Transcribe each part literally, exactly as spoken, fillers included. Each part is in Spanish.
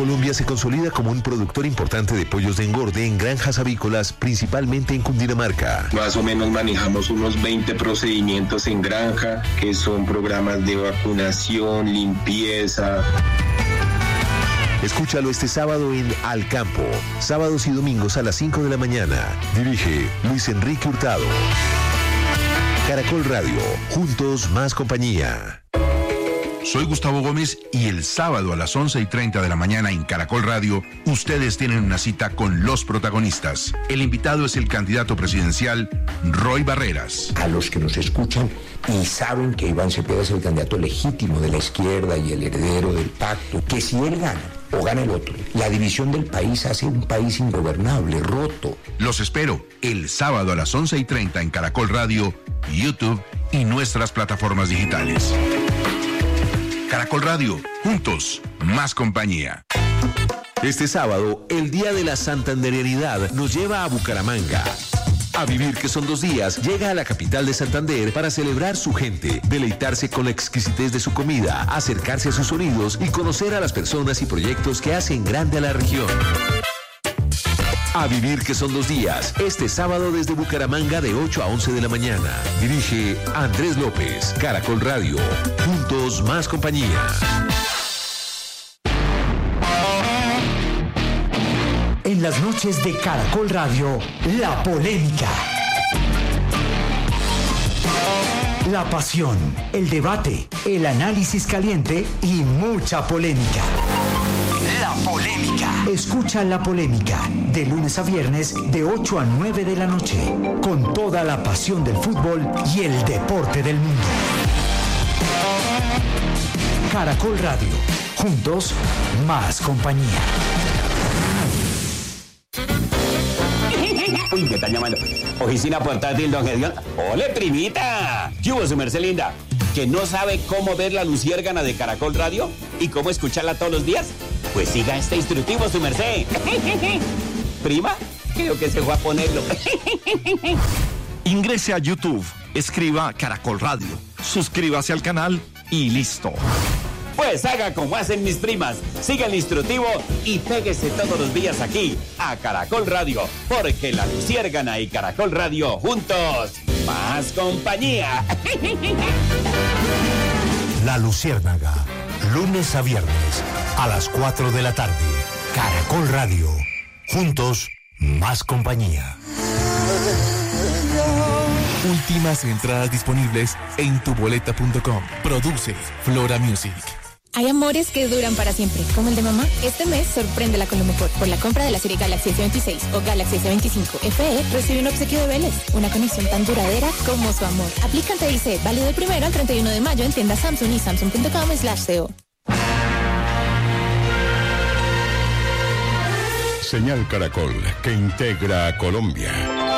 Colombia se consolida como un productor importante de pollos de engorde en granjas avícolas, principalmente en Cundinamarca. Más o menos manejamos unos veinte procedimientos en granja, que son programas de vacunación, limpieza. Escúchalo este sábado en Al Campo, sábados y domingos a las cinco de la mañana. Dirige Luis Enrique Hurtado. Caracol Radio, juntos más compañía. Soy Gustavo Gómez y el sábado a las once y treinta de la mañana en Caracol Radio, ustedes tienen una cita con los protagonistas. El invitado es el candidato presidencial Roy Barreras. A los que nos escuchan y saben que Iván Cepeda es el candidato legítimo de la izquierda y el heredero del pacto, que si él gana o gana el otro, la división del país hace un país ingobernable, roto. Los espero el sábado a las once y treinta en Caracol Radio, YouTube y nuestras plataformas digitales. Caracol Radio, juntos, más compañía. Este sábado, el Día de la Santanderianidad nos lleva a Bucaramanga. A Vivir, que son dos días, llega a la capital de Santander para celebrar su gente, deleitarse con la exquisitez de su comida, acercarse a sus sonidos y conocer a las personas y proyectos que hacen grande a la región. A Vivir, que son dos días, este sábado desde Bucaramanga de ocho a once de la mañana. Dirige Andrés López, Caracol Radio. Juntos más compañía. En las noches de Caracol Radio, la polémica. La pasión, el debate, el análisis caliente y mucha polémica. La polémica. Escucha La Polémica de lunes a viernes de ocho a nueve de la noche, con toda la pasión del fútbol y el deporte del mundo. Caracol Radio, juntos más compañía. Uy, me están llamando. Oficina portátil, don Gedeón. ¡Ole, primita! ¿Qué hubo, su merced linda? ¿Que no sabe cómo ver la luciérgana de Caracol Radio y cómo escucharla todos los días? Pues siga este instructivo, su merced. ¿Prima? Creo que se fue a ponerlo. Ingrese a YouTube, escriba Caracol Radio, suscríbase al canal y listo. Pues haga como hacen mis primas, siga el instructivo y péguese todos los días aquí a Caracol Radio, porque la luciérgana y Caracol Radio juntos, más compañía. La Luciérnaga, lunes a viernes a las cuatro de la tarde. Caracol Radio, juntos más compañía. Últimas entradas disponibles en tuboleta punto com. Produce Flora Music. Hay amores que duran para siempre, como el de mamá. Este mes sorpréndela con lo mejor. Por la compra de la serie Galaxy S veintiséis o Galaxy S veinticinco F E, recibe un obsequio de Vélez. Una conexión tan duradera como su amor. Aplica T I C, válido del primero al treinta y uno de mayo en tiendas Samsung y samsung punto com slash co. Señal Caracol, que integra a Colombia.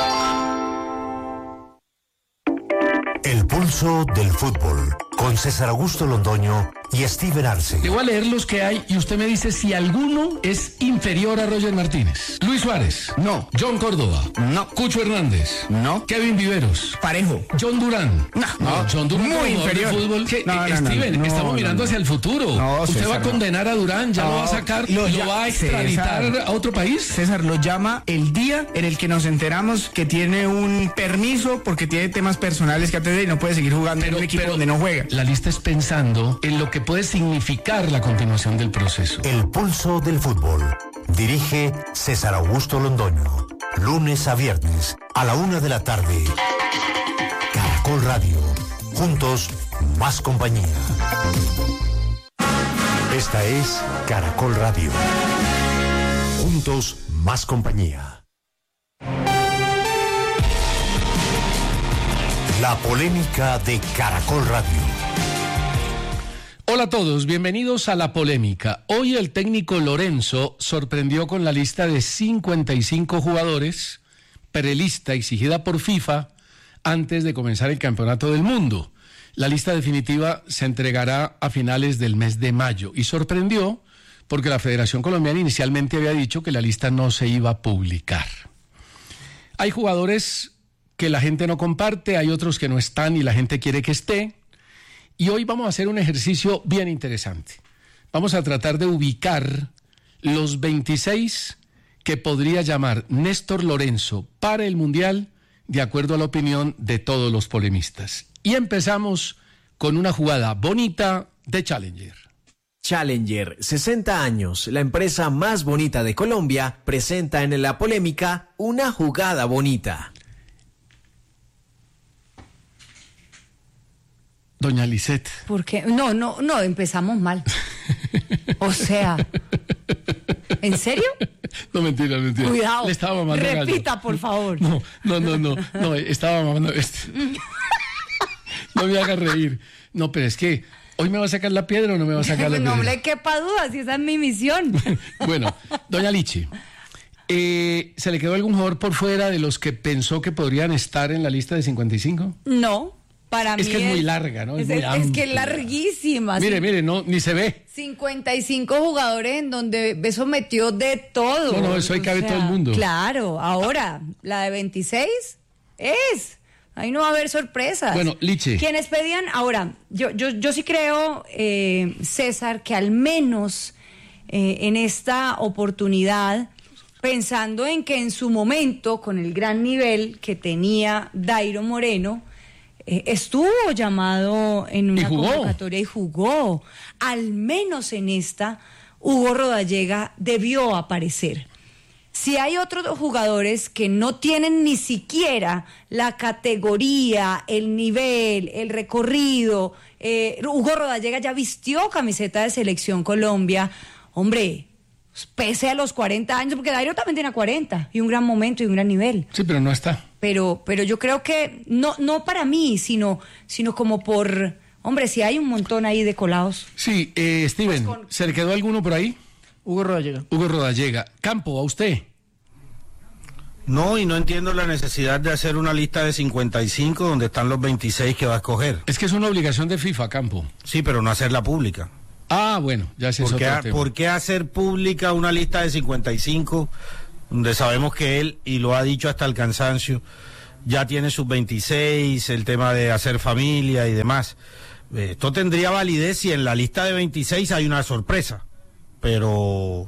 El pulso del fútbol, con César Augusto Londoño y Steven Arce. Le voy a leer los que hay y usted me dice si alguno es inferior a Roger Martínez. Luis Suárez. No. John Córdoba. No. Cucho Hernández. No. Kevin Viveros. Parejo. John Durán. No. No. John Durán. Muy inferior. Fútbol. ¿Qué? No, no, Steven, no, estamos no, mirando no. hacia el futuro. No, usted César, va a condenar a Durán, ya no, lo va a sacar, lo, lo va a extraditar César, a otro país. César lo llama el día en el que nos enteramos que tiene un permiso porque tiene temas personales que atender y no puede seguir jugando pero, en un equipo donde no juega. La lista es pensando en lo que puede significar la continuación del proceso. El pulso del fútbol. Dirige César Augusto Londoño. Lunes a viernes a la una de la tarde. Caracol Radio. Juntos, más compañía. Esta es Caracol Radio. Juntos, más compañía. La polémica de Caracol Radio. Hola a todos, bienvenidos a La Polémica. Hoy el técnico Lorenzo sorprendió con la lista de cincuenta y cinco jugadores, prelista exigida por FIFA antes de comenzar el Campeonato del Mundo. La lista definitiva se entregará a finales del mes de mayo y sorprendió porque la Federación Colombiana inicialmente había dicho que la lista no se iba a publicar. Hay jugadores que la gente no comparte, hay otros que no están y la gente quiere que esté. Y hoy vamos a hacer un ejercicio bien interesante. Vamos a tratar de ubicar los veintiséis que podría llamar Néstor Lorenzo para el Mundial, de acuerdo a la opinión de todos los polemistas. Y empezamos con una jugada bonita de Challenger. Challenger, sesenta años, la empresa más bonita de Colombia, presenta en La Polémica una jugada bonita. Doña Lisette. ¿Por qué? No, no, no, empezamos mal. O sea, ¿en serio? No, mentira, mentira. Cuidado. Le estaba mamando Repita, gallo. por favor. No, no, no, no, no, estaba mamando. Este. No me haga reír. No, pero es que, ¿hoy me va a sacar la piedra o no me va a sacar la piedra? No le quepa duda, si esa es mi misión. Bueno, doña Lichi, eh, ¿se le quedó algún jugador por fuera de los que pensó que podrían estar en la lista de cincuenta y cinco? No, para es mí que es, es muy larga, ¿no? Es, es, muy es que es larguísima. Mire, sí. mire, no, ni se ve. cincuenta y cinco jugadores en donde eso metió de todo. No, no, eso ahí cabe o sea, todo el mundo. Claro, ahora, la de veintiséis es... Ahí no va a haber sorpresas. Bueno, Liche. Quienes pedían, ahora, yo, yo, yo sí creo, eh, César, que al menos eh, en esta oportunidad, pensando en que en su momento, con el gran nivel que tenía Dairo Moreno, eh, estuvo llamado en una ¿Y jugó? convocatoria y jugó. Al menos en esta, Hugo Rodallega debió aparecer. Si hay otros jugadores que no tienen ni siquiera la categoría, el nivel, el recorrido, eh, Hugo Rodallega ya vistió camiseta de Selección Colombia, hombre, pese a los cuarenta años, porque Dairo también tiene cuarenta, y un gran momento y un gran nivel. Sí, pero no está. Pero, pero yo creo que, no, no para mí, sino, sino como por, hombre, si hay un montón ahí de colados. Sí, eh, Steven, pues con... ¿se le quedó alguno por ahí? Hugo Rodallega. Hugo Rodallega. Campo, ¿a usted? No, y no entiendo la necesidad de hacer una lista de cincuenta y cinco donde están los veintiséis que va a escoger. Es que es una obligación de FIFA, Campo. Sí, pero no hacerla pública. Ah, bueno, ya ese es ¿Por qué, otro tema. ¿Por qué hacer pública una lista de cincuenta y cinco donde sabemos que él, y lo ha dicho hasta el cansancio, ya tiene sus veintiséis, el tema de hacer familia y demás? Esto tendría validez si en la lista de veintiséis hay una sorpresa. Pero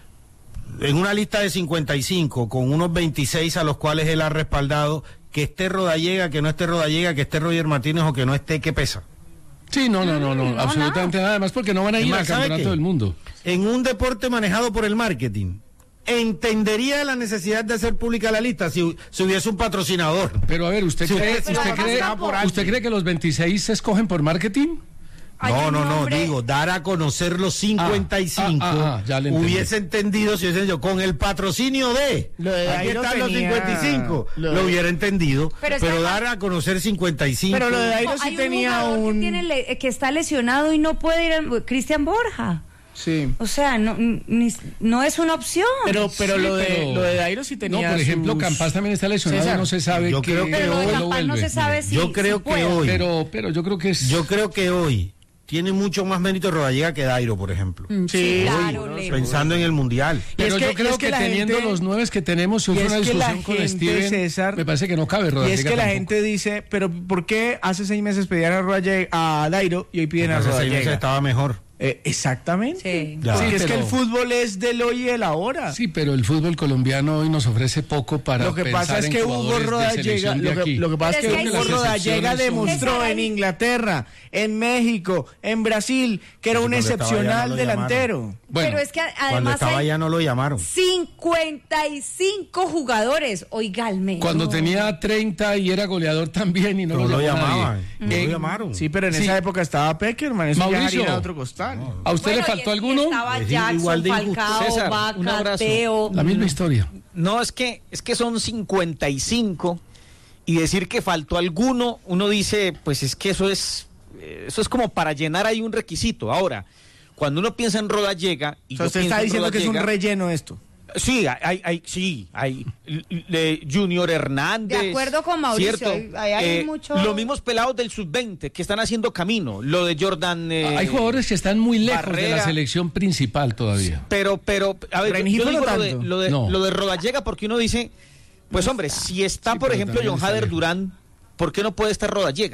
en una lista de cincuenta y cinco, con unos veintiséis a los cuales él ha respaldado, que esté Rodallega, que no esté Rodallega, que esté Roger Martínez o que no esté, ¿qué pesa? Sí, no, no, no, no, no absolutamente no. nada más, porque no van a ir más, al campeonato del mundo. En un deporte manejado por el marketing, entendería la necesidad de hacer pública la lista si, si hubiese un patrocinador. Pero a ver, ¿usted, si cree, usted, usted, cree, ¿usted cree que los veintiséis se escogen por marketing? No, no, no, digo, dar a conocer los cincuenta y cinco, ah, ah, ah, ya le hubiese entendido si hubiese yo, con el patrocinio de, lo de aquí están tenía, los cincuenta y cinco, lo, lo de... hubiera entendido, pero, pero dar a conocer cincuenta y cinco. Pero lo de Dairo no, sí tenía un... un... Que, tiene, que está lesionado y no puede ir, a... Cristian Borja. Sí. O sea, no, ni, no es una opción. Pero, pero, sí, lo, de, pero lo de Dairo sí tenía. No, por ejemplo, sus... Campás también está lesionado, César, no se sabe yo que, creo que pero hoy lo de lo Campás no se sabe si Yo creo si que puede. hoy. Pero, pero yo creo que es. Yo creo que hoy tiene mucho más mérito Rodallega que Dairo, por ejemplo. Sí, claro. Hoy, pensando en el Mundial. Pero es que, yo creo es que, que teniendo gente, los nueve que tenemos, si hubo una discusión con gente, Steven, César, me parece que no cabe Rodallega. Y es que tampoco. La gente dice, pero ¿por qué hace seis meses pedían a, Rodallega, a Dairo y hoy piden a Rodallega? Hace seis meses estaba mejor. Eh, exactamente. Sí. Porque sí, es pero, que el fútbol es del hoy y el ahora. Sí, pero el fútbol colombiano hoy nos ofrece poco para Lo que pasa es que Hugo Rodallega, lo que, lo que pasa pero es que, es que Hugo Rodallega demostró en Inglaterra, en México, en Brasil, que era un excepcional delantero. Bueno, pero es que además cuando estaba ya no lo llamaron. cincuenta y cinco jugadores, oigalme. Cuando no. tenía treinta y era goleador también y no, no lo, lo llamaban. No eh, lo llamaron. Sí, pero en sí. esa época estaba Peckerman, eso Mauricio, ya a otro costal. No. ¿A usted bueno, le faltó y alguno? Estaba es Jackson, igual de Falcao, César, Vaca, Teo. La misma historia. No, es que, es que son cincuenta y cinco y decir que faltó alguno, uno dice, pues es que eso es, eso es como para llenar ahí un requisito. Ahora, cuando uno piensa en Rodallega... Y o sea, usted está diciendo que es un relleno esto. Sí, hay, hay, sí, hay le, Junior Hernández. De acuerdo con Mauricio, ¿cierto? hay, hay, hay eh, mucho... Los mismos pelados del sub veinte que están haciendo camino, lo de Jordan... Eh, hay jugadores que están muy lejos Barrera, de la selección principal todavía. Pero, pero, a ver, Rengifo yo digo no lo de, lo, de, no. lo de Rodallega porque uno dice, pues hombre, si está, sí, por ejemplo, John Hader lejos. Durán, ¿por qué no puede estar Rodallega?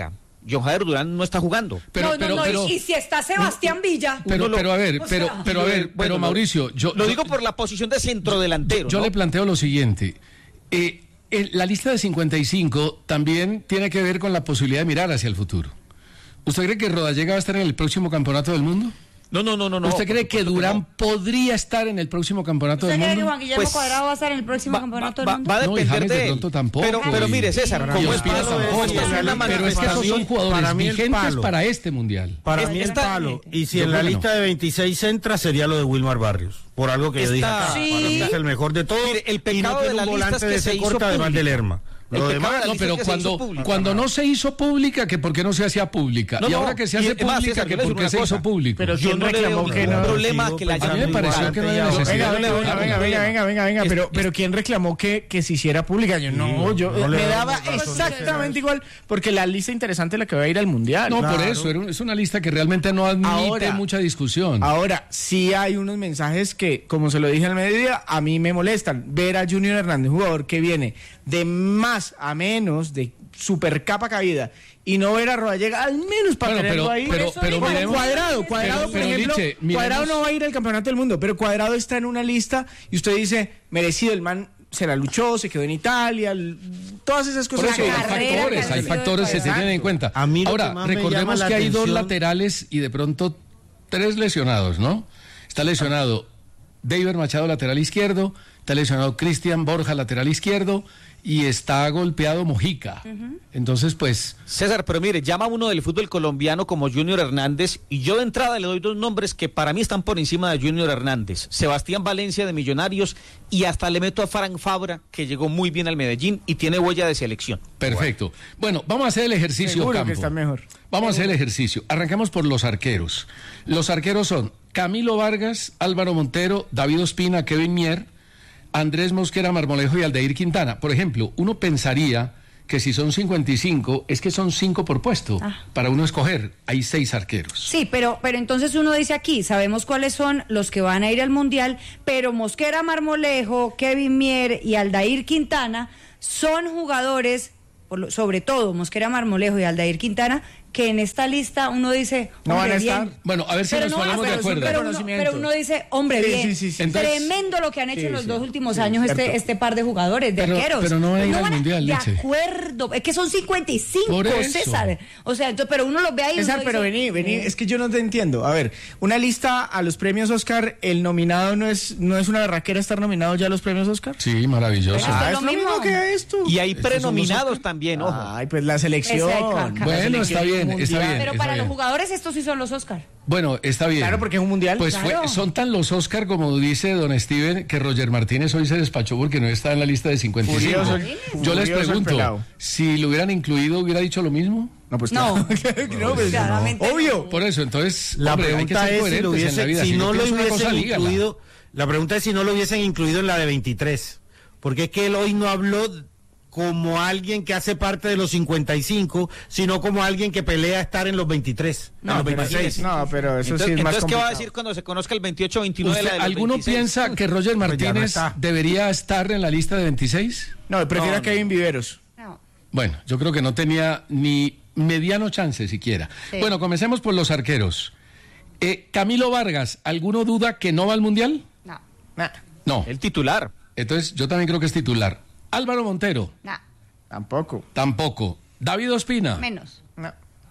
John Jader Durán no está jugando. Pero, no, no, pero, no, pero, y, y si está Sebastián Villa. Pero, lo- pero a ver, o pero, sea, pero a ver, bueno, pero lo- Mauricio, yo Lo yo- digo por la posición de centro delantero. Yo ¿no? le planteo lo siguiente. Eh, el- la lista de cincuenta y cinco también tiene que ver con la posibilidad de mirar hacia el futuro. ¿Usted cree que Rodallega va a estar en el próximo campeonato del mundo? No, no, no, no. no, ¿Usted por cree que supuesto Durán no. podría estar en el próximo campeonato ¿Usted del cree que mundo? Juan Guillermo Pues, Cuadrado va a estar en el próximo Va, campeonato va- del mundo? va a No, y depender James de de él. pronto tampoco. Pero, pero Y- mire, César, y como es Ospina palo, tampoco. esta es una Pero es que manifestación- esos son jugadores para mí el vigentes palo. para este mundial. Para mí el Está- palo. Y si Yo en la creo que lista no. de veintiséis entra, sería lo de Wilmar Barrios. Por algo que yo dije Está- acá. Sí. Para mí es el mejor de todos. Mire, el y pecado no de tiene la un lista volante es que de se ese hizo corte además de pública. Lerma. El Lo pecado demás, de la No, lista pero es que se hizo cuando, pública. cuando no se hizo pública, que por qué no se hacía pública. No, y no, ahora que se y hace es más, pública, César, que yo le por digo qué una se hizo cosa. público. Pero Yo ¿quién no le veo reclamó que ningún no? problema que la A mí me hayan pareció pública. que no había Venga, necesidad. venga, venga, venga, venga, venga, venga, venga, pero, pero ¿quién reclamó que, que se hiciera pública? Yo no, yo no le me damos daba razón. exactamente igual, porque la lista interesante es la que va a ir al Mundial. No, por Claro. eso, era un- es una lista que realmente no admite Ahora- mucha discusión. Ahora, sí hay unos mensajes que, como se lo dije al mediodía, a mí me molestan. Ver a Junior Hernández, jugador que viene de más a menos, de super capa caída, y no ver a Rodallega, al menos para Bueno, tenerlo pero- ahí. pero- Eso pero digo, miremos- Cuadrado, Cuadrado, pero- por pero, ejemplo, Liche, miremos- Cuadrado no va a ir al campeonato del mundo, pero Cuadrado está en una lista y usted dice, merecido, el man se la luchó, se quedó en Italia, l- todas esas Por cosas. eso que- hay carrera factores, que ha hay sido factores que se Cuadrado. tienen en cuenta. A mí lo que Ahora, más me recordemos llama que la hay dos atención- laterales y de pronto tres lesionados, ¿no? Está lesionado David Machado, lateral izquierdo, está lesionado Cristian Borja, lateral izquierdo, y está golpeado Mojica. Entonces, pues... César, pero mire, llama uno del fútbol colombiano como Junior Hernández y yo de entrada le doy dos nombres que para mí están por encima de Junior Hernández. Sebastián Valencia de Millonarios y hasta le meto a Frank Fabra, que llegó muy bien al Medellín y tiene huella de selección. Perfecto. Bueno, vamos a hacer el ejercicio, Seguro Campo. que está mejor. Vamos a hacer el ejercicio. Arrancamos por los arqueros. Los arqueros son Camilo Vargas, Álvaro Montero, David Ospina, Kevin Mier, Andrés Mosquera Marmolejo y Aldair Quintana. Por ejemplo, uno pensaría que si son cincuenta y cinco, es que son cinco por puesto. Ah. Para uno escoger, hay seis arqueros. Sí, pero, pero entonces uno dice aquí, sabemos cuáles son los que van a ir al Mundial, pero Mosquera Marmolejo, Kevin Mier y Aldair Quintana son jugadores, por lo- sobre todo Mosquera Marmolejo y Aldair Quintana, que en esta lista uno dice, No hombre, van a bien. estar. Bueno, a ver si Pero nos no, ponemos de pero, acuerdo. pero uno, Reconocimiento. pero uno dice, hombre, Sí, bien, sí, sí, sí. Entonces- tremendo lo que han hecho Sí, en los sí. dos últimos Sí, años este, cierto. este par de jugadores, de Pero- arqueros. pero no van a ir al van Mundial, De Leche. acuerdo, es que son cincuenta y cinco, Por eso. César. O sea, entonces, pero uno los ve ahí y César, uno pero dice, vení, vení, eh, es que yo no te entiendo. A ver, una lista a los premios Oscar, el nominado no es no es una berraquera estar nominado ya a los premios Oscar. Sí, maravilloso. Pero Ah, es es lo lo mismo mismo. que esto. Y hay Estos son prenominados los- también, ojo. Ay, pues la selección. Ese hay caca. La Bueno, selección está bien, mundial. está bien. Pero está para bien. los jugadores estos sí son los Oscar. Bueno, está bien. Claro, porque es un mundial. Pues fue- Claro. son tan los Oscar como dice don Steven, que Roger Martínez hoy se despachó porque no está en la lista de cincuenta y cinco. Curioso, Yo les curioso el pregunto, pelado. si lo hubieran incluido, ¿hubiera dicho lo mismo? No, pues No. claro. No, pues, Claramente no. obvio. Por eso, entonces, La hombre, hay que pregunta ser es si, coherentes lo en la hubiese- vida. si no lo piensas una hubiesen cosa, dígala. incluido, la pregunta es si no lo hubiesen incluido en la de veintitrés, porque es que él hoy no habló como alguien que hace parte de los cincuenta y cinco, sino como alguien que pelea estar en los veintitrés, en No, los pero, veintiséis. no, pero eso Entonces, sí es más entonces, ¿qué va a complicado. decir cuando se conozca el veintiocho veintinueve de la ¿Usted- de los ¿Alguno veintiséis? piensa que Roger Pues ya no Martínez está. debería estar en la lista de veintiséis? No, prefiero No, a Kevin Viveros. No. Bueno, yo creo que no tenía ni mediano chance siquiera. Sí. Bueno, comencemos por los arqueros. Eh, Camilo Vargas, ¿alguno duda que no va al Mundial? No, Nah, No. El titular. Entonces, yo también creo que es titular. Álvaro Montero, no, tampoco. tampoco. David Ospina. menos. No.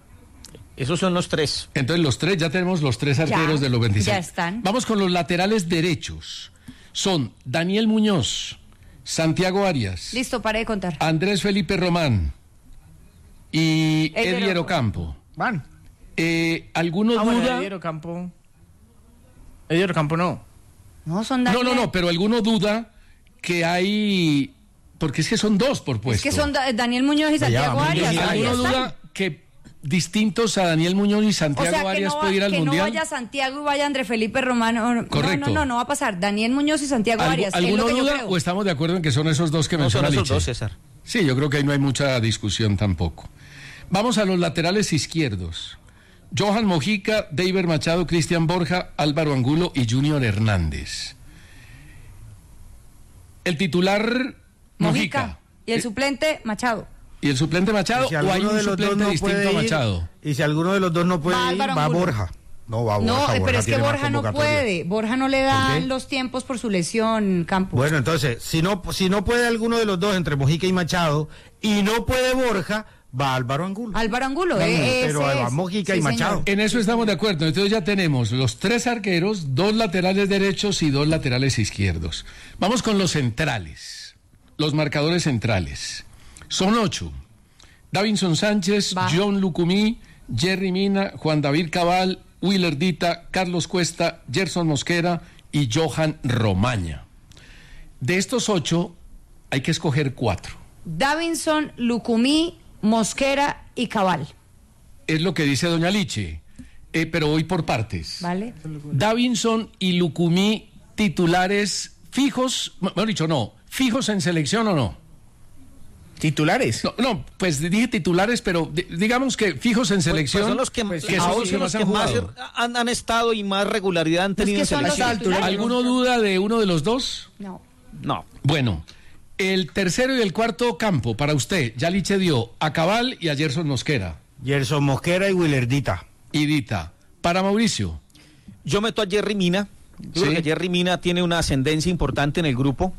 Esos son los tres. Entonces, los tres, ya tenemos los tres arqueros de los veintiséis. ya están. Vamos con los laterales derechos. Son Daniel Muñoz, Santiago Arias, Listo, paré de contar. Andrés Felipe Román y Edier Edier Ocampo. Ocampo. Van. Eh, ¿Alguno Ah, bueno, duda? Edier Ocampo. Edier Ocampo no. No, son No, Daniel. no, no, pero alguno duda que hay... Porque es que son dos por Es puesto. que son Da- Daniel Muñoz y Santiago va, Arias. Muñoz y ahí ¿Alguno están. duda que distintos a Daniel Muñoz y O Santiago sea, que Arias no, va- puede ir al que no Mundial? vaya Santiago y vaya André Felipe Romano. No, Correcto. No, no, no, va a pasar. Daniel Muñoz y Santiago ¿Algu- Arias. Es ¿Alguno lo que yo duda creo. o estamos de acuerdo en que son esos dos que No son menciona esos Liche? dos, César. Sí, yo creo que ahí no hay mucha discusión tampoco. Vamos a los laterales izquierdos. Johan Mojica, David Machado, Cristian Borja, Álvaro Angulo y Junior Hernández. El titular, Mojica. Mojica. Y el Eh, suplente, Machado. ¿Y el suplente Machado si o hay un suplente no distinto a ir, Machado? Y si alguno de los dos no puede va ir, Álvaro va Angulo. Borja. No, va Borja. No, Borja pero es que tiene más Borja no convocatoria. puede. Borja no le ¿Por dan qué? los tiempos por su lesión, Campos. Bueno, entonces, si no, si no puede alguno de los dos entre Mojica y Machado, y no puede Borja, va Álvaro Angulo. Álvaro Angulo, No, eh, pero ese va es. Mojica Sí, y Machado. señor. En eso estamos de acuerdo. Entonces ya tenemos los tres arqueros, dos laterales derechos y dos laterales izquierdos. Vamos con los centrales, los marcadores centrales. Son ocho. Davinson Sánchez, Va. John Lucumí, Jerry Mina, Juan David Cabal, Willer Dita, Carlos Cuesta, Gerson Mosquera y Johan Romaña. De estos ocho hay que escoger cuatro. Davinson, Lucumí, Mosquera y Cabal. Es lo que dice doña Liche, eh, pero voy por partes. ¿Vale? Davinson y Lucumí titulares fijos, mejor dicho, no, fijos en selección o no. ¿Titulares? No, no, pues dije titulares, pero di- digamos que fijos en selección. Pues son los que, pues, que son ahora los que son más los han que más jugado. han, han estado y más regularidad han tenido que en son los selección. titulares. ¿Alguno duda de uno de los dos? No. No. Bueno, el tercero y el cuarto campo para usted, ya Liche dio a Cabal y a Gerson Mosquera. Gerson Mosquera y Willerdita. Y Dita. Para Mauricio. Yo meto a Jerry Mina. Yo Sí. creo que Jerry Mina tiene una ascendencia importante en el grupo.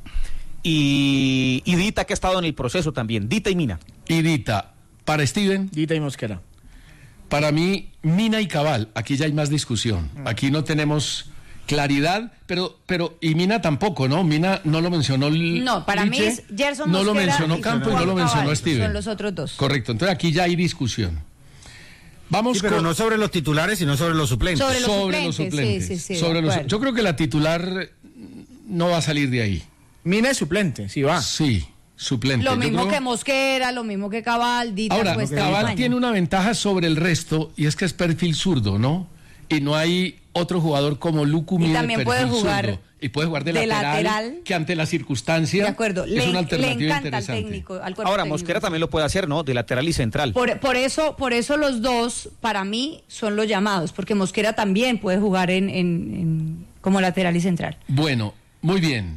Y, y Dita, que ha estado en el proceso también. Dita y Mina. Y Dita. Para Steven. Dita y Mosquera. Para mí, Mina y Cabal. Aquí ya hay más discusión. Aquí no tenemos claridad, pero, pero, y Mina tampoco, ¿no? Mina no lo mencionó L- No, para mí Liche, es Gerson no lo Mosquera mencionó y Campo y Juan no lo mencionó Cabal. Steven. Son los otros dos. Correcto, entonces aquí ya hay discusión. Vamos Sí, pero con... no sobre los titulares, sino sobre los suplentes. Sobre los sobre los suplentes, suplentes. sí, sí, sí, sobre de los- acuerdo. yo creo que la titular no va a salir de ahí. Mina es suplente, sí va. Sí, suplente. Lo Yo mismo creo- que Mosquera, lo mismo que Cabal, Dita, Ahora, Cuesta y Cabal Romaña. tiene una ventaja sobre el resto y es que es perfil zurdo, ¿no? Y no hay otro jugador como Lucumí Y de también perfil puede jugar zurdo. Y puede jugar de, de lateral, lateral. que ante la circunstancia De acuerdo, es le, una le alternativa encanta al interesante. técnico. Al cuerpo Ahora, técnico. Mosquera también lo puede hacer, ¿no? De lateral y central. Por, por eso, por eso los dos, para mí, son los llamados, porque Mosquera también puede jugar en, en- en- como lateral y central. Bueno, muy bien.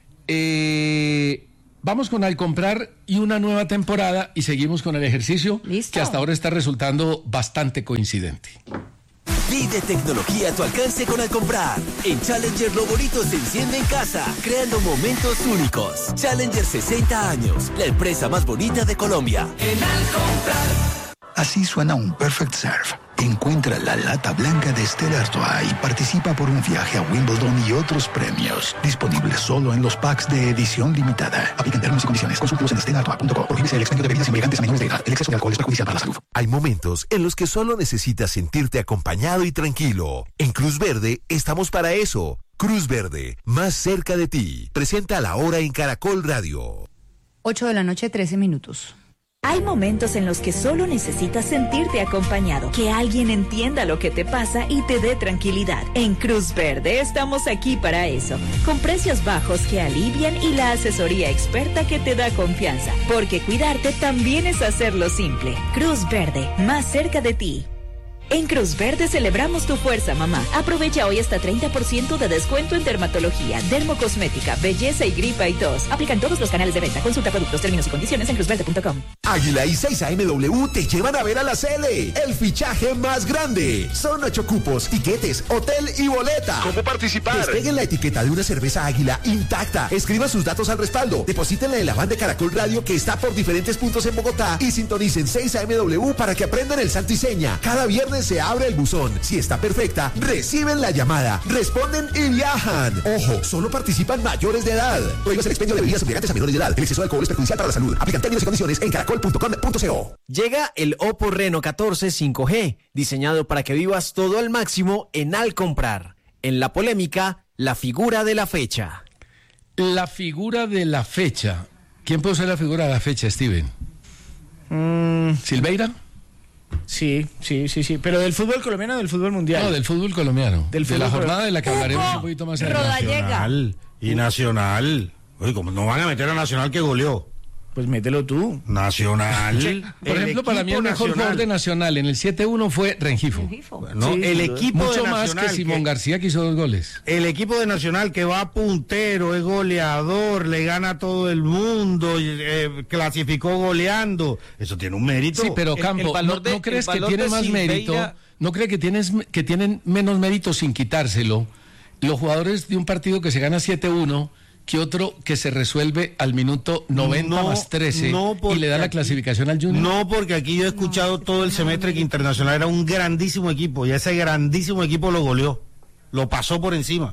Eh, vamos con Al Comprar y una nueva temporada y seguimos con el ejercicio Listo. que hasta ahora está resultando bastante coincidente. Pide tecnología a tu alcance con Al Comprar. En Challenger lo bonito se enciende en casa, creando momentos únicos. Challenger sesenta años, la empresa más bonita de Colombia. En Al Comprar. Así suena un Perfect Serve. Encuentra la lata blanca de Stella Artois y participa por un viaje a Wimbledon y otros premios. Disponible solo en los packs de edición limitada. Aplican términos y condiciones. Consúltalos en stella artois punto com. Prohíbese el expendio de bebidas embriagantes a menores de edad. El exceso de alcohol es perjudicial para la salud. Hay momentos en los que solo necesitas sentirte acompañado y tranquilo. En Cruz Verde estamos para eso. Cruz Verde, más cerca de ti. Presenta la hora en Caracol Radio. ocho de la noche, trece minutos. Hay momentos en los que solo necesitas sentirte acompañado, que alguien entienda lo que te pasa y te dé tranquilidad. En Cruz Verde estamos aquí para eso, con precios bajos que alivian y la asesoría experta que te da confianza, porque cuidarte también es hacerlo simple. Cruz Verde, más cerca de ti. En Cruz Verde celebramos tu fuerza, mamá. Aprovecha hoy hasta treinta por ciento de descuento en dermatología, dermocosmética, belleza y gripa y tos. Aplican todos los canales de venta. Consulta productos, términos y condiciones en cruzverde punto com. Águila y seis A M W te llevan a ver a la Cele, el fichaje más grande. Son ocho cupos, tiquetes, hotel y boleta. ¿Cómo participar? Despeguen la etiqueta de una cerveza Águila intacta. Escriban sus datos al respaldo. Deposítenla en la van de Caracol Radio que está por diferentes puntos en Bogotá y sintonicen seis A M W para que aprendan el santo y seña. Cada viernes se abre el buzón. Si está perfecta, reciben la llamada, responden y viajan. Ojo, solo participan mayores de edad. Prohíbes el expendio de bebidas embriagantes a menores de edad. El exceso de alcohol es perjudicial para la salud. Aplican términos y condiciones en caracol punto com punto co. Llega el Oppo Reno catorce cinco G, diseñado para que vivas todo al máximo en Al Comprar. En la polémica, la figura de la fecha. La figura de la fecha. ¿Quién puede ser la figura de la fecha, Steven? Mm, ¿Silveira? Sí, sí, sí, sí. Pero del fútbol colombiano o del fútbol mundial. No, del fútbol colombiano. Del de la fútbol jornada de la que hablaremos Hugo un poquito más adelante. Rodallega. Nacional y Nacional. Oye, como no van a meter a Nacional que goleó. Pues mételo tú. Nacional. Sí. Por el ejemplo, para mí el mejor jugador de Nacional en el siete uno fue Rengifo. No, sí, el equipo mucho de más Nacional que Simón que, García, que hizo dos goles. El equipo de Nacional que va puntero, es goleador, le gana a todo el mundo, eh, clasificó goleando. Eso tiene un mérito. Sí, pero Campo, el, el ¿no, de, ¿no crees que tiene más Silveira... mérito? ¿No crees que, tienes, que tienen menos mérito sin quitárselo los jugadores de un partido que se gana siete uno que otro que se resuelve al minuto noventa no, más trece no y le da la aquí, clasificación al Junior? No, porque aquí yo he escuchado no, todo el semestre que Internacional era un grandísimo equipo y ese grandísimo equipo lo goleó, lo pasó por encima.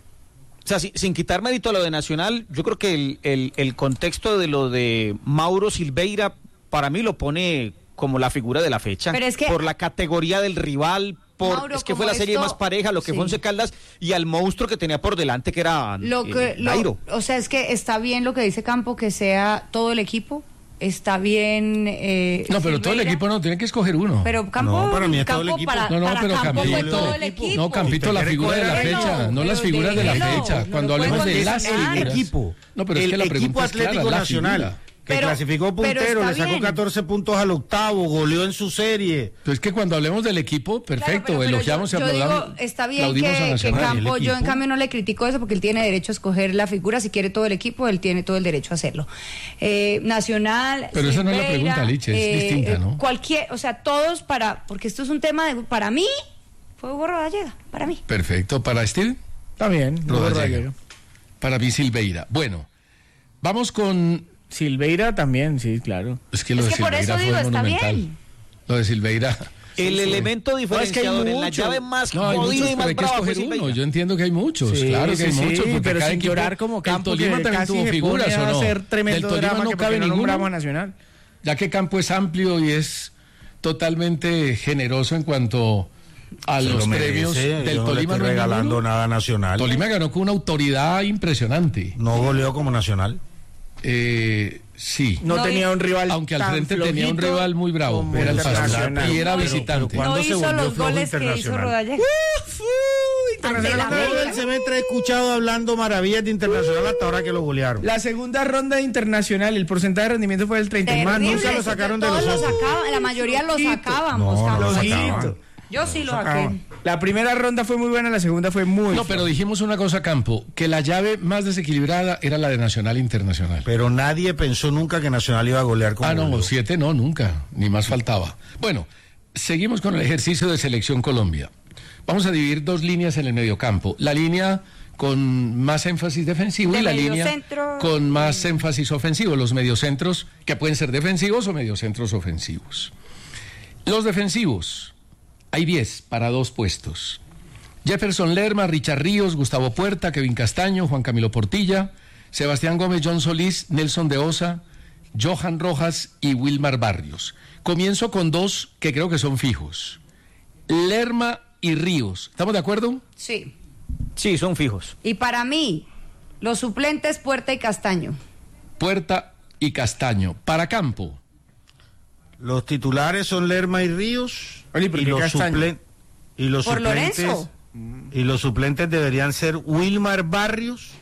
O sea, si, sin quitar mérito a lo de Nacional, yo creo que el, el, el contexto de lo de Mauro Silveira para mí lo pone como la figura de la fecha. Pero es que, por la categoría del rival, por Mauro, es que fue la serie esto, más pareja, lo que sí. fue Once Caldas y al monstruo que tenía por delante que era lo que, eh, Nairo. Lo, o sea, es que está bien lo que dice Campo, que sea todo el equipo. Está bien. Eh, no, pero Silveira. Todo el equipo no, tiene que escoger uno. Pero Campo, no, para mí es Campo todo el equipo. Para, no, no, para pero Campo Campito, fue todo el equipo. No, Campito, la figura de la fecha, no las figuras de la fecha. Cuando hablemos de las figuras. El equipo. No, pero es que la pregunta es clara, la figura. Que pero, clasificó puntero, le sacó bien. catorce puntos al octavo, goleó en su serie. Pues que cuando hablemos del equipo, perfecto, claro, pero, pero elogiamos yo, y aplaudamos. Digo, está bien que, que Campo, yo en cambio no le critico eso porque él tiene derecho a escoger la figura, si quiere todo el equipo, él tiene todo el derecho a hacerlo. Eh, Nacional, pero esa no es la pregunta, Liche, es eh, distinta, ¿no? Cualquier, o sea, todos para, porque esto es un tema de, para mí, fue Hugo Rodallega, para mí. Perfecto, ¿para Steve? También, Rodallega. Para mí Silveira. Bueno, vamos con... Silveira también, sí, claro. Es que lo es de que Silveira por eso fue digo, monumental. Está bien. Lo de Silveira. El sí, elemento sí. diferenciador, no, es que en la llave más no, jodida y más hay que brava escoger uno. Yo entiendo que hay muchos, sí, claro que sí, hay sí, muchos. Pero sin equipo, llorar como Campo, el Tolima que también tuvo figuras, ¿o no? Hacer tremendo Del Tolima drama no que cabe no ninguno. Nacional. Ya que Campo es amplio y es totalmente generoso en cuanto a Se los merece, premios del yo no Tolima. No no regalando ninguno. nada Nacional. Tolima ganó con una autoridad impresionante. No goleó como Nacional. Eh, sí. No, no tenía un rival. Aunque al frente tenía un rival muy bravo. Era el Pasto y era visitante. No hizo los goles que hizo Rodallega. Todo el semestre he escuchado hablando maravillas de Internacional hasta ahora que lo golearon. La segunda ronda de Internacional, el porcentaje de rendimiento fue del treinta y más. Nunca lo sacaron de los otros. La mayoría lo sacábamos. No, no lo sacaban. Yo sí lo saqué. La primera ronda fue muy buena, la segunda fue muy... No, pero dijimos una cosa, Campo, que la llave más desequilibrada era la de Nacional Internacional. Pero nadie pensó nunca que Nacional iba a golear como Ah, no, goleó. siete no, nunca, ni más faltaba. Bueno, seguimos con el ejercicio de Selección Colombia. Vamos a dividir dos líneas en el mediocampo. La línea con más énfasis defensivo de y la línea centro... con más énfasis ofensivo. Los mediocentros que pueden ser defensivos o mediocentros ofensivos. Los defensivos... Hay diez para dos puestos. Jefferson Lerma, Richard Ríos, Gustavo Puerta, Kevin Castaño, Juan Camilo Portilla, Sebastián Gómez, John Solís, Nelson de Osa, Johan Rojas y Wilmar Barrios. Comienzo con dos que creo que son fijos. Lerma y Ríos. ¿Estamos de acuerdo? Sí. Sí, son fijos. Y para mí, los suplentes Puerta y Castaño. Puerta y Castaño. Para Campo. Los titulares son Lerma y Ríos. Oye, y, los suplen y los ¿Por suplentes Lorenzo? Y los suplentes deberían ser Wilmar Barrios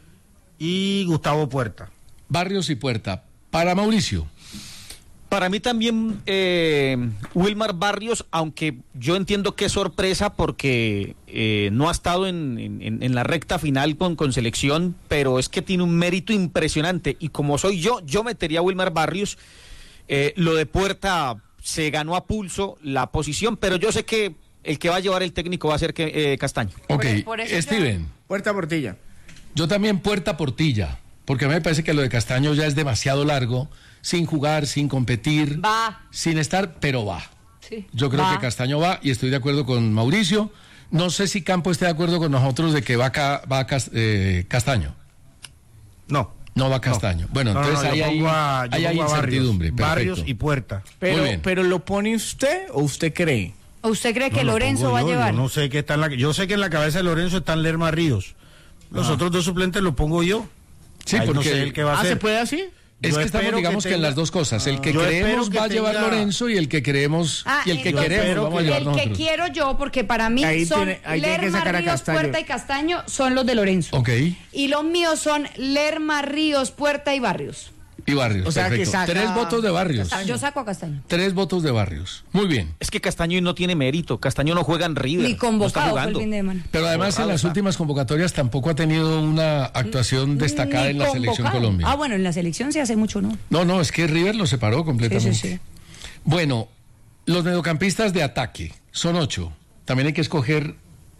y Gustavo Puerta. Barrios y Puerta. Para Mauricio. Para mí también eh, Wilmar Barrios, aunque yo entiendo que es sorpresa porque eh, no ha estado en, en, en la recta final con, con selección, pero es que tiene un mérito impresionante y como soy yo, yo metería a Wilmar Barrios. Eh, lo de Puerta se ganó a pulso la posición, pero yo sé que el que va a llevar el técnico va a ser que, eh, Castaño. Ok, por, por Steven. Ya... Puerta Portilla. Yo también Puerta Portilla, porque a mí me parece que lo de Castaño ya es demasiado largo, sin jugar, sin competir, va. sin estar, pero va. Sí, yo creo va. que Castaño va y estoy de acuerdo con Mauricio. No sé si Campo esté de acuerdo con nosotros de que va, ca, va Cast, eh, Castaño. No. No va Castaño. No. Bueno, no, entonces no, no, ahí a, hay, hay incertidumbre. Barrios, Barrios y Puerta. Pero, pero ¿lo pone usted o usted cree? ¿O usted cree que no, Lorenzo va yo, a llevar? Yo no sé qué está en la, yo sé que en la cabeza de Lorenzo están Lerma Ríos. Los ah. otros dos suplentes los pongo yo. Sí, ahí porque no sé el que va a ¿Ah, ser. ¿se puede así? Es yo que estamos, digamos que, tenga... que en las dos cosas. El que yo creemos que va a tenga... llevar Lorenzo y el que creemos ah, y el que entonces, queremos vamos a llevar el nosotros. El que quiero yo, porque para mí ahí son tiene, ahí Lerma, Ríos, Puerta y Castaño son los de Lorenzo. Ok. Y los míos son Lerma, Ríos, Puerta y Barrios. Y Barrios, O sea, que perfecto. saca- Tres votos de Barrios. Yo saco a Castaño. Tres votos de Barrios. Muy bien. Es que Castaño no tiene mérito. Castaño no juega en River. Ni no está convocado fue el jugando. fin de semana. Pero además en las últimas convocatorias tampoco ha tenido una actuación destacada Ni en la selección convocado. Colombia. Ah, bueno, en la selección sí hace mucho, ¿no? No, no, es que River lo separó completamente. Sí, sí, sí. Bueno, los mediocampistas de ataque son ocho. También hay que escoger,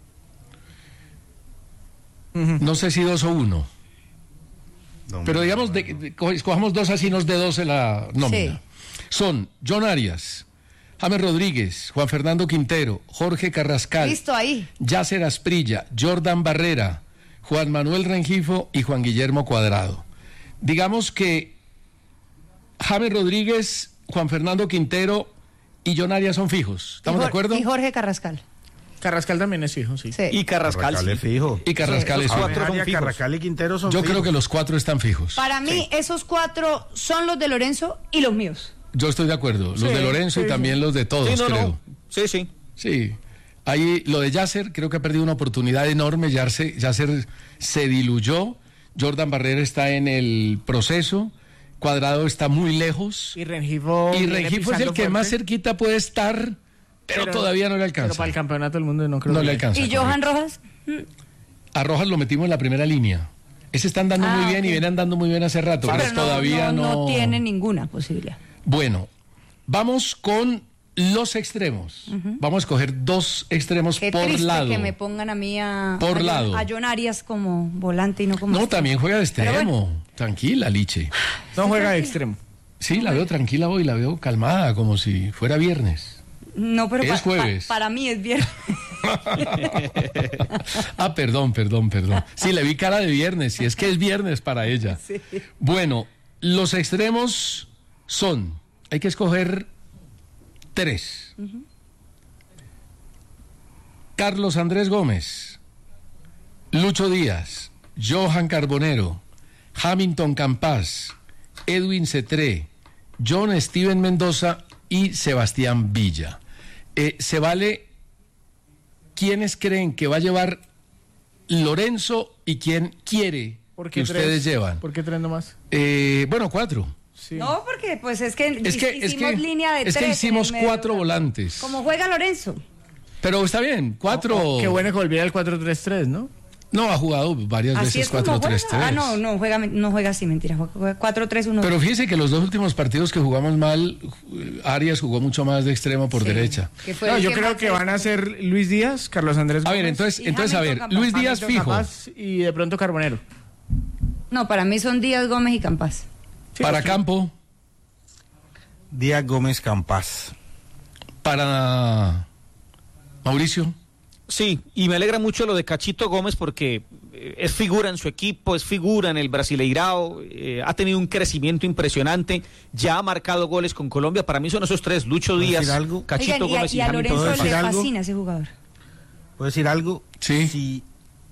no sé si dos o uno. No, Pero digamos, de, de- co- escojamos dos así nos de doce la nómina. Son John Arias, James Rodríguez, Juan Fernando Quintero, Jorge Carrascal, Listo ahí. Yasser Asprilla, Jordan Barrera, Juan Manuel Rengifo y Juan Guillermo Cuadrado. Digamos que James Rodríguez, Juan Fernando Quintero y John Arias son fijos. ¿Estamos Y de Jor- acuerdo? Y Jorge Carrascal. Carrascal también es fijo, sí. Sí. Y Carrascal, Carrascal sí. es fijo. Y Carrascal Sí, es esos fijo. cuatro son Arias, fijos. Carrascal y Quintero son Yo creo fijos. que los cuatro están fijos. Para mí, esos cuatro son los de Lorenzo y los míos. Yo estoy de acuerdo. Los Sí, de Lorenzo sí, y también los de todos, Sí, no, creo. no. Sí, sí. Sí. Ahí lo de Yasser, creo que ha perdido una oportunidad enorme. Yasser, Yasser se diluyó. Jordan Barrera está en el proceso. Cuadrado está muy lejos. Y Rengifo. Y viene Rengifo es el pisando que más fuerte, cerquita puede estar, pero, pero- todavía no le Pero alcanza. para el campeonato del mundo no creo No que le alcanza. ¿Y Johan Rojas? A Rojas lo metimos en la primera línea. Ese está andando Ah, muy bien ok. y viene andando muy bien hace rato, pero, Pero no, todavía no, no... no tiene ninguna posibilidad. Bueno, vamos con los extremos. Vamos a escoger dos extremos Qué por triste lado. que me pongan a mí a, Por a John- lado. a John Arias como volante y no como... No, extremo. también juega de Pero extremo. bueno. Tranquila, Liche. No juega de extremo. Sí, la veo tranquila hoy, la veo calmada, como si fuera viernes. No, pero Es pa- jueves. pa- para mí es viernes. Ah, perdón, perdón, perdón. Sí, le vi cara de viernes, y es que es viernes para ella. Sí. Bueno, los extremos son, hay que escoger tres. Carlos Andrés Gómez, Lucho Díaz, Johan Carbonero, Hamilton Campas, Edwin Cetré, John Steven Mendoza y Sebastián Villa. Eh, se vale quiénes creen que va a llevar Lorenzo y quién quiere ¿Por que qué ustedes tres? llevan. ¿Por qué tres nomás? Eh, bueno, cuatro. Sí. No, porque pues es que, Es que, es hicimos que, línea de es que tres en hicimos el medio, cuatro ¿verdad? volantes. Como juega Lorenzo. Pero está bien, cuatro. Oh, qué bueno que volviera el cuatro tres tres, ¿no? No, ha jugado varias Así veces es como cuatro tres juega. tres. Ah, no, no juega, no juega así, mentira. Juega cuatro tres uno. Pero fíjese que los dos últimos partidos que jugamos mal, Arias jugó mucho más de extremo por Sí. derecha. Que fue No, el yo que creo más que se- van a ser Luis Díaz, Carlos Andrés A ver, Gómez, entonces, y entonces a ver, Hamilton Luis Campas. Díaz Hamilton fijo. Campas y de pronto Carbonero. No, para mí son Díaz, Gómez y Campas. Sí, Para sí. Campo, Díaz Gómez Campas. para Mauricio. Sí, y me alegra mucho lo de Cachito Gómez porque eh, es figura en su equipo, es figura en el Brasileirao, eh, ha tenido un crecimiento impresionante, ya ha marcado goles con Colombia. Para mí son esos tres, Lucho ¿Puedo Díaz, decir algo? Cachito Oigan, y a, Gómez y, y a Hamilton Lorenzo ¿Puedo le decir algo? fascina ese jugador. ¿Puedo decir algo? Sí. Si,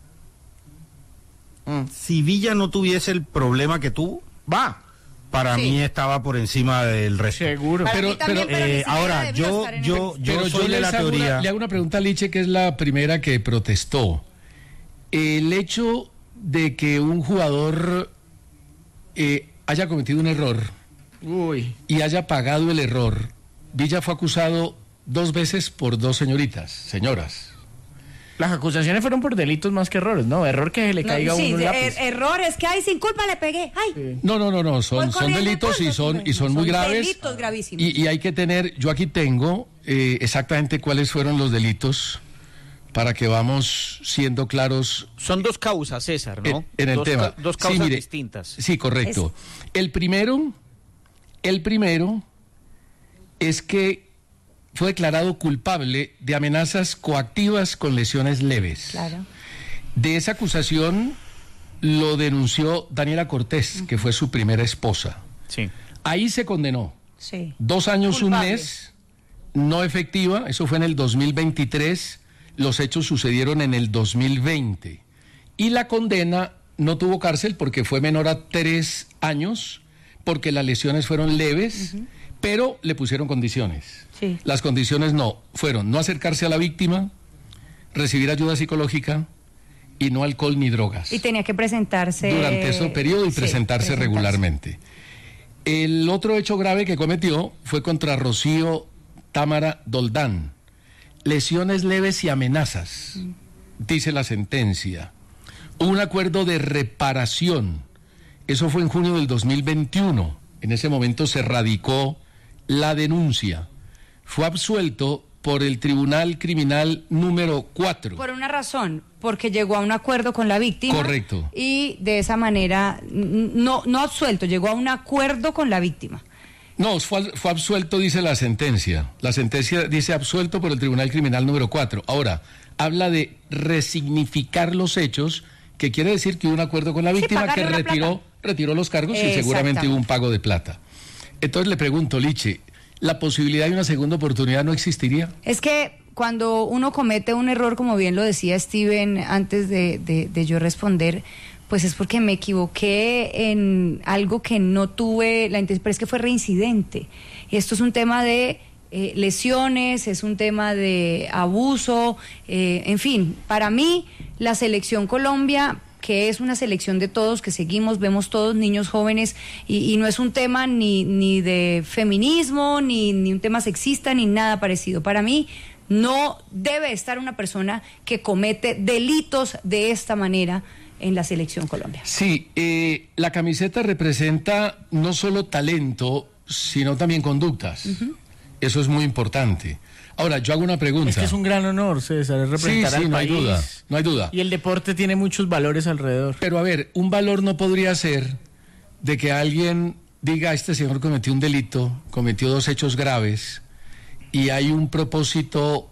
si Villa no tuviese el problema que tuvo, Va, para Sí. mí estaba por encima del resto. seguro. Para Pero- mí también, pero, pero ni Eh, siquiera ahora, debió yo, estar en yo, el- yo Pero soy de les la hago una- teoría. le hago una pregunta a Liche, que es la primera que protestó. El hecho de que un jugador eh, haya cometido un error Uy. y haya pagado el error, Villa fue acusado dos veces por dos señoritas, señoras. Las acusaciones fueron por delitos más que errores, ¿no? Error que le No, caiga a sí, uno un de- lápiz. er- errores que hay sin culpa le pegué. Ay, No, no, no, no, son, voy son corriendo delitos y por son, los- y son muy graves. Delitos gravísimos. Y, y hay que tener, yo aquí tengo eh, exactamente cuáles fueron los delitos para que vamos siendo claros Son dos causas, César, ¿no? en, en el dos, tema. ca- Dos Sí, causas mire, distintas. Sí, correcto. El primero, el primero es que fue declarado culpable de amenazas coactivas con lesiones leves. Claro. De esa acusación lo denunció Daniela Cortés, que fue su primera esposa. Sí. Ahí se condenó. Sí. Dos años, Culpable. un mes, no efectiva, eso fue en el dos mil veintitrés, los hechos sucedieron en el dos mil veinte. Y la condena no tuvo cárcel porque fue menor a tres años, porque las lesiones fueron leves, pero le pusieron condiciones. Sí. Las condiciones no, fueron no acercarse a la víctima, recibir ayuda psicológica y no alcohol ni drogas Y tenía que presentarse. durante ese periodo y sí, presentarse regularmente. El otro hecho grave que cometió fue contra Rocío Támara Doldán. Lesiones leves y amenazas, mm. dice la sentencia. Un acuerdo de reparación. Eso fue en junio del dos mil veintiuno. En ese momento se radicó la denuncia. Fue absuelto por el Tribunal Criminal número cuatro. Por una razón, porque llegó a un acuerdo con la víctima. Correcto. Y de esa manera, no, no absuelto, llegó a un acuerdo con la víctima. No, fue, fue absuelto, dice la sentencia. La sentencia dice absuelto por el Tribunal Criminal número cuatro. Ahora, habla de resignificar los hechos, que quiere decir que hubo un acuerdo con la víctima, sí, que retiró, retiró los cargos y seguramente hubo un pago de plata. Entonces le pregunto, Liche, ¿la posibilidad de una segunda oportunidad no existiría? Es que cuando uno comete un error, como bien lo decía Steven antes de, de, de yo responder, pues es porque me equivoqué en algo que no tuve la intención, pero es que fue reincidente. Esto es un tema de eh, lesiones, es un tema de abuso, eh, en fin, para mí la selección Colombia, que es una selección de todos, que seguimos, vemos todos niños jóvenes, y, y no es un tema ni, ni de feminismo, ni, ni un tema sexista, ni nada parecido. Para mí no debe estar una persona que comete delitos de esta manera en la selección Colombia. Sí, eh, la camiseta representa no solo talento, sino también conductas. Uh-huh. Eso es muy importante. Ahora, yo hago una pregunta. Es que es un gran honor, César, es representar sí, sí, al no país. hay duda, no hay duda. Y el deporte tiene muchos valores alrededor. Pero a ver, un valor no podría ser de que alguien diga, este señor cometió un delito, cometió dos hechos graves, y hay un propósito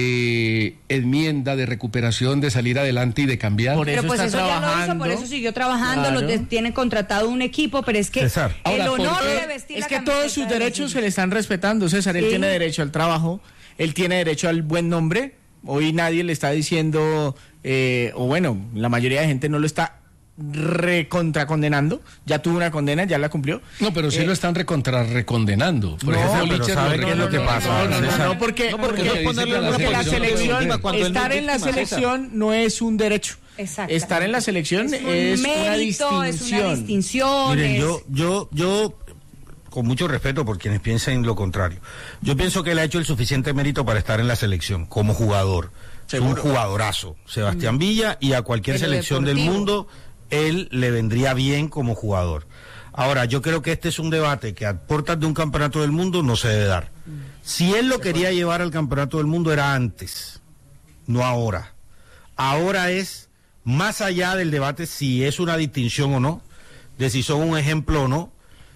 de enmienda, de recuperación, de salir adelante y de cambiar. Por eso pero pues eso trabajando. Ya lo hizo, por eso siguió trabajando, claro. Los tienen contratado un equipo, pero es que César. el Ahora, honor de vestir es la que todos sus derechos se le están respetando, César. Sí. Él tiene derecho al trabajo, él tiene derecho al buen nombre. Hoy nadie le está diciendo, eh, o bueno, la mayoría de gente no lo está recontracondenando, ya tuvo una condena, ya la cumplió. No, pero sí eh, lo están recontra recondenando. Por no, ejemplo, pero ¿sabe qué es lo que pasa? No, no, no, no, porque, no, porque, porque, porque la selección, estar en la selección no es un derecho. Estar en la selección es, es mérito, una distinción. Es una distinción. Miren, yo, yo, yo, con mucho respeto por quienes piensen lo contrario, yo pienso que él ha hecho el suficiente mérito para estar en la selección como jugador. ¿Seguro? Es un jugadorazo, Sebastián Villa, y a cualquier Pero selección deportivo. Del mundo él le vendría bien como jugador. Ahora, yo creo que este es un debate que a puertas de un campeonato del mundo no se debe dar. Si él lo quería llevar al campeonato del mundo era antes, no ahora. Ahora es más allá del debate si es una distinción o no, de si son un ejemplo o no,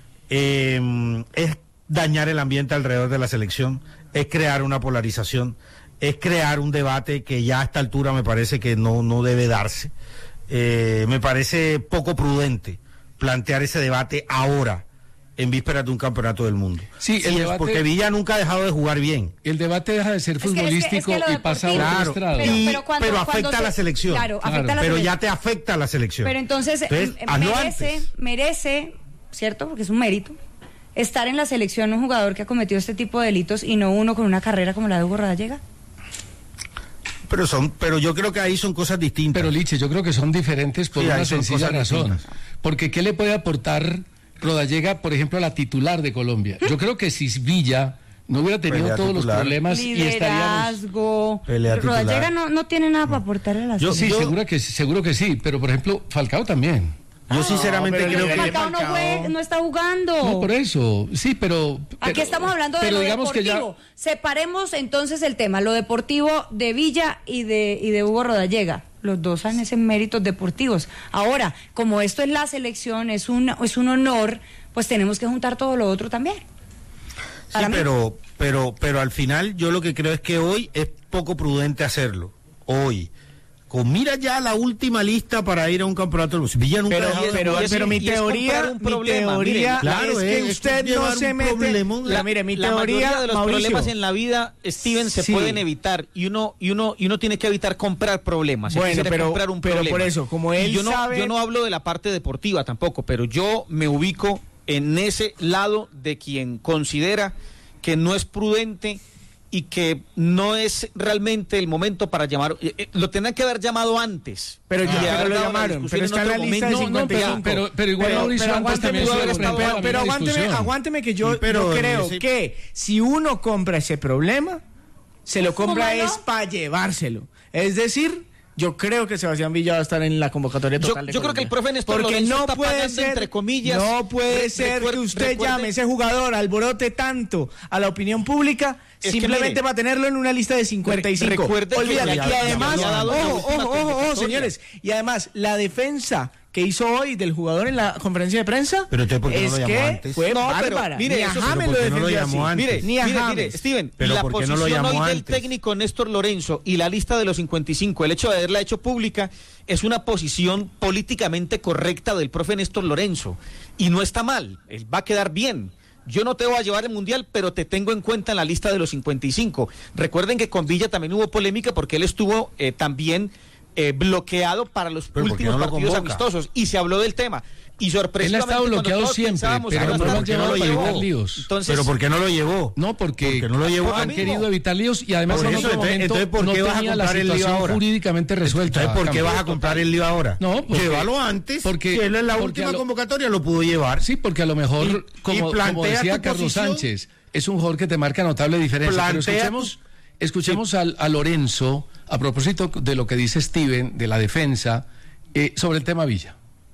eh, es dañar el ambiente alrededor de la selección, es crear una polarización, es crear un debate que ya a esta altura me parece que no, no debe darse. Eh, me parece poco prudente plantear ese debate ahora, en vísperas de un campeonato del mundo. Sí, el sí, debate, porque Villa nunca ha dejado de jugar bien. El debate deja de ser futbolístico es que, es que, es que y pasa a otro claro, estrado. Pero, pero, cuando, pero afecta cuando se, a la selección. Claro, claro. afecta a la pero selección. ya te afecta a la selección. Pero entonces, entonces merece, merece, ¿cierto? Porque es un mérito, estar en la selección un jugador que ha cometido este tipo de delitos y no uno con una carrera como la de Hugo Rodallega. Pero son, pero yo creo que ahí son cosas distintas. Pero Liche, yo creo que son diferentes por sí, una sencilla razón. Distintas. Porque ¿qué le puede aportar Rodallega, por ejemplo, a la titular de Colombia? Yo creo que si Villa no hubiera tenido Pelea todos titular. Los problemas Liderazgo, y estaríamos... Rodallega no, no tiene nada para aportarle a la yo, selección. Sí, seguro que, seguro que sí, pero por ejemplo, Falcao también. Yo sinceramente no, creo que Falcao no, fue, no está jugando. No, por eso, sí, pero... pero Aquí estamos hablando de lo deportivo. Ya... Separemos entonces el tema, lo deportivo de Villa y de, y de Hugo Rodallega. Los dos han ese méritos deportivos. Ahora, como esto es la selección, es un, es un honor, pues tenemos que juntar todo lo otro también. Sí, pero, pero, pero al final yo lo que creo es que hoy es poco prudente hacerlo. Hoy. Con mira ya la última lista para ir a un campeonato. Villa nunca pero, pero, pero, pero mi teoría, mi teoría miren, claro, es que es, usted es no se mete. La, mire, mi la teoría de los Mauricio. Problemas en la vida, Steven, se sí. pueden evitar y uno y uno y uno tiene que evitar comprar problemas. Bueno, pero, comprar un pero problema. por eso, como él y yo no, sabe... yo no hablo de la parte deportiva tampoco, pero yo me ubico en ese lado de quien considera que no es prudente y que no es realmente el momento para llamar, eh, eh, lo tendrán que haber llamado antes. Pero Y ya de haber pero lo dado llamaron, discusión pero en está en la otro lista de momento. cincuenta y cinco. No, pero- pero- pero igual Mauricio antes aguánteme, también pero, estuvo pero, planteando la pero misma aguánteme, discusión. aguánteme que yo, Sí, pero yo creo ese- que si uno compra ese problema, se lo compra ¿Cómo no? es para llevárselo. Es decir, yo creo que Sebastián Villa va a estar en la convocatoria Yo, total de yo creo que el profe Néstor Porque Lorenzo no está puede pagando, ser, entre comillas, no puede re- ser recuer- que usted recuerde- llame a ese jugador, alborote tanto a la opinión pública Es que simplemente mire, para tenerlo en una lista de cincuenta y cinco. Re- recuerde que Olvídate. ya- Y ya además, había dado la ojo, última ojo, ojo, ojo, convocatoria. señores. Y además, la defensa que hizo hoy del jugador en la conferencia de prensa Pero usted, ¿por qué no es lo llamó que antes? fue No, pero bárbara. mire, Ni a eso- James pero lo ¿por qué no lo defendió llamó así. antes? Mire, Ni a mire, James. mire, Steven, Pero la ¿por qué no lo posición llamó hoy del antes? técnico Néstor Lorenzo y la lista de los cincuenta y cinco, el hecho de haberla hecho pública, es una posición políticamente correcta del profe Néstor Lorenzo. Y no está mal, él va a quedar bien. Yo no te voy a llevar el Mundial, pero te tengo en cuenta en la lista de los cincuenta y cinco. Recuerden que con Villa también hubo polémica porque él estuvo eh, también eh, bloqueado para los ¿Pero por qué últimos no lo partidos convoca? amistosos y se habló del tema. Y Él ha sorpresivamente estado cuando bloqueado todos siempre, pensábamos pero que no iba a lo han estar, llevado no para llevó. evitar líos. Entonces, Pero ¿por qué no lo llevó? No, porque, Porque no lo llevó. han Amigo. querido evitar líos y además Por en eso, otro entonces- momento entonces, ¿por no qué vas a tenía la comprar el lío situación ahora? jurídicamente resuelta. Entonces, ¿por qué Camilo. vas a comprar el lío ahora? No, porque- Llévalo antes, porque- si él en la porque última a lo- convocatoria lo pudo llevar. Sí, porque a lo mejor, Y- como, y como plantea decía tu Carlos posición. Sánchez, es un jugador que te marca notable diferencia. Pero Plantea escuchemos, escuchemos al, a Lorenzo, a propósito de lo que dice Steven, de la defensa, eh, sobre el tema Villa.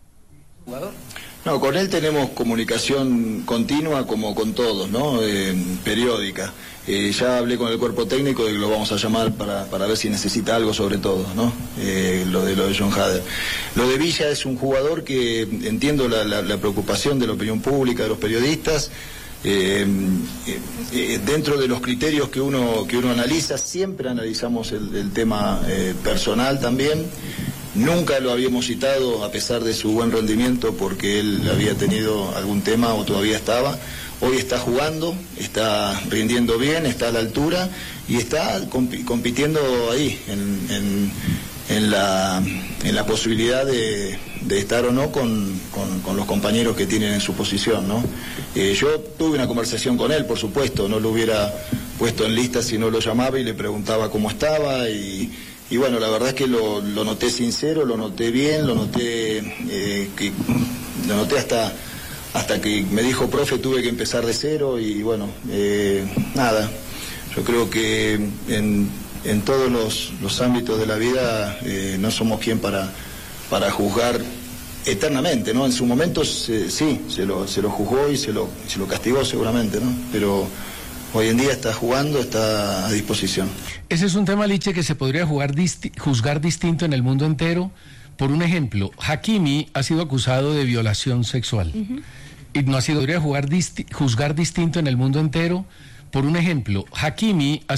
No, con él tenemos comunicación continua como con todos, ¿no? Eh, periódica. Eh, ya hablé con el cuerpo técnico y lo vamos a llamar para, para ver si necesita algo sobre todo, ¿no? Eh, lo de lo de John Hader. Lo de Villa es un jugador que entiendo la, la, la preocupación de la opinión pública, de los periodistas. Eh, eh, eh, dentro de los criterios que uno que uno analiza, siempre analizamos el, el tema eh, personal también. Nunca lo habíamos citado a pesar de su buen rendimiento porque él había tenido algún tema o todavía estaba. Hoy está jugando, está rindiendo bien, está a la altura y está comp- compitiendo ahí en, en, en, la, en la posibilidad de, de estar o no con, con, con los compañeros que tienen en su posición, ¿no? Eh, yo tuve una conversación con él, por supuesto, no lo hubiera puesto en lista si no lo llamaba y le preguntaba cómo estaba y... Y bueno, la verdad es que lo, lo noté sincero, lo noté bien, lo noté eh, que lo noté hasta hasta que me dijo, profe, tuve que empezar de cero y bueno, eh, nada. Yo creo que en, en todos los, los ámbitos de la vida eh, no somos quien para, para juzgar eternamente, ¿no? En su momento se, sí, se lo, se lo juzgó y se lo, se lo castigó seguramente, ¿no? Pero hoy en día está jugando, está a disposición. Ese es un tema, Liche, que se podría jugar disti- juzgar distinto en el mundo entero. Por un ejemplo, Hakimi ha sido acusado de violación sexual. Uh-huh. Y no ha sido, podría jugar disti- juzgar distinto en el mundo entero. Por un ejemplo, Hakimi ha